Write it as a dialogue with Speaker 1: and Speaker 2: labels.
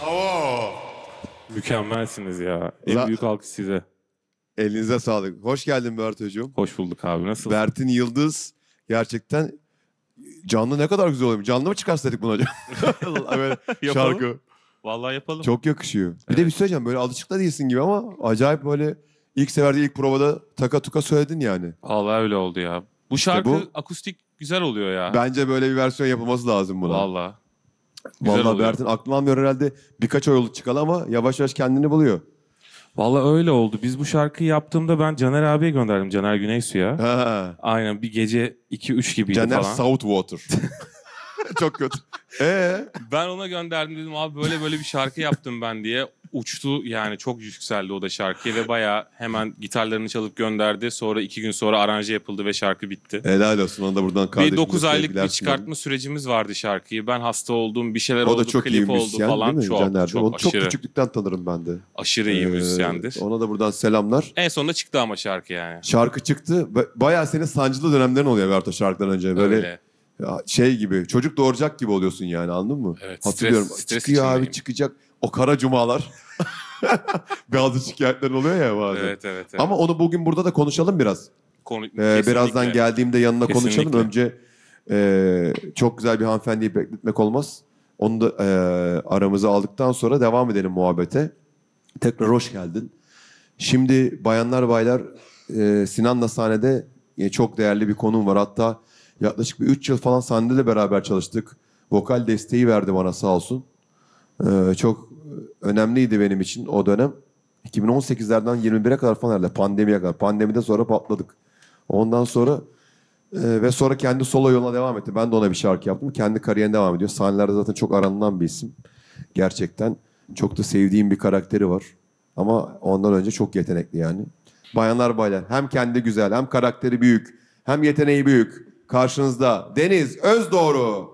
Speaker 1: Bravo.
Speaker 2: Mükemmelsiniz ya. En büyük alkış size.
Speaker 1: Elinize sağlık. Hoş geldin Bert hocam.
Speaker 2: Hoş bulduk abi. Nasılsın?
Speaker 1: Bertin Yıldız gerçekten canlı ne kadar güzel oluyor. Canlı mı çıkarsaydık bunu hocam? Böyle şarkı.
Speaker 2: Vallahi yapalım.
Speaker 1: Çok yakışıyor. Bir
Speaker 2: Evet.
Speaker 1: de bir şey söyleyeceğim. Böyle alışık da değilsin gibi ama acayip böyle ilk seferde ilk provada taka tuka söyledin yani.
Speaker 2: Vallahi öyle oldu ya. Bu
Speaker 1: İşte
Speaker 2: şarkı
Speaker 1: bu-
Speaker 2: akustik güzel oluyor ya.
Speaker 1: Bence böyle bir versiyon yapılması lazım buna.
Speaker 2: Vallahi. Güzel
Speaker 1: Vallahi
Speaker 2: oluyor.
Speaker 1: Bertin aklım almıyor herhalde. Birkaç ay oldu çıkalı ama yavaş yavaş kendini buluyor.
Speaker 2: Vallahi öyle oldu. Biz bu şarkıyı yaptığımda ben Caner abiye gönderdim. Caner Güneysu'ya.
Speaker 1: Ha.
Speaker 2: Aynen bir gece 2-3 gibiydi
Speaker 1: Caner
Speaker 2: falan.
Speaker 1: Southwater. Çok kötü.
Speaker 2: Ben ona gönderdim, dedim abi böyle böyle bir şarkı yaptım ben diye. Uçtu yani, çok yükseldi o da şarkıya ve bayağı hemen gitarlarını çalıp gönderdi. Sonra 2 gün sonra aranje yapıldı ve şarkı bitti.
Speaker 1: Helal olsun. Ona da buradan
Speaker 2: Bir
Speaker 1: kardeşimize
Speaker 2: 9 aylık
Speaker 1: sevgiler
Speaker 2: bir çıkartma sürecimiz vardı şarkıyı. Ben hasta oldum, bir şeyler
Speaker 1: sunalım. O
Speaker 2: oldu,
Speaker 1: da çok iyi
Speaker 2: klip oldu
Speaker 1: müzisyen
Speaker 2: falan.
Speaker 1: değil mi
Speaker 2: Çok
Speaker 1: Caner?
Speaker 2: çok
Speaker 1: Onu çok
Speaker 2: aşırı,
Speaker 1: küçüklükten tanırım ben de.
Speaker 2: aşırı iyi müzisyendir.
Speaker 1: Ona da buradan selamlar.
Speaker 2: En sonunda çıktı ama şarkı yani.
Speaker 1: Şarkı çıktı. Bayağı senin sancılı dönemlerin oluyor Berto şarkıdan önce. Böyle
Speaker 2: Öyle.
Speaker 1: şey gibi, çocuk doğuracak gibi oluyorsun yani, anladın mı?
Speaker 2: Evet,
Speaker 1: Hatırlıyorum.
Speaker 2: stres
Speaker 1: Çıkıyor abi,
Speaker 2: içindeyim.
Speaker 1: çıkacak. O kara cumalar. Bazı şikayetler oluyor ya bazen.
Speaker 2: Evet.
Speaker 1: Ama onu bugün burada da konuşalım biraz. Birazdan geldiğimde yanına
Speaker 2: Kesinlikle.
Speaker 1: konuşalım. Önce çok güzel bir hanımefendiyi bekletmek olmaz. Onu da aramıza aldıktan sonra devam edelim muhabbete. Tekrar hoş geldin. Şimdi bayanlar baylar, Sinan'la sahnede çok değerli bir konum var. Hatta yaklaşık bir 3 yıl falan sahnede beraber çalıştık. Vokal desteği verdi bana sağ olsun. Çok önemliydi benim için o dönem. 2018'lerden 21'e kadar falan herhalde, pandemiye kadar. Pandemiden sonra patladık. Ondan sonra ve sonra kendi solo yoluna devam etti. Ben de ona bir şarkı yaptım. Kendi kariyerine devam ediyor. Sahnelerde zaten çok aranılan bir isim. Gerçekten çok da sevdiğim bir karakteri var. Ama ondan önce çok yetenekli yani. Bayanlar baylar, hem kendi güzel, hem karakteri büyük, hem yeteneği büyük. Karşınızda Deniz Özdoğru.